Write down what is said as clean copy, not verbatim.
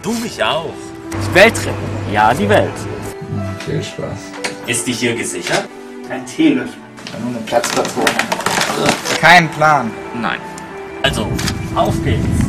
Du mich auch. Die Welt retten. Ja, die Welt. Viel Spaß. Ist die hier gesichert? Ein Teelöffel. Nur eine Platzpatrone. Kein Plan. Nein. Also, auf geht's.